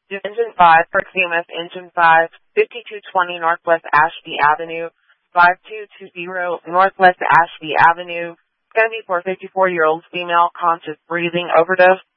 Engine 5, for CMS Engine 5, 5220 Northwest Ashby Avenue, 5220 Northwest Ashby Avenue. It's going to be for a 54-year-old female, conscious breathing overdose.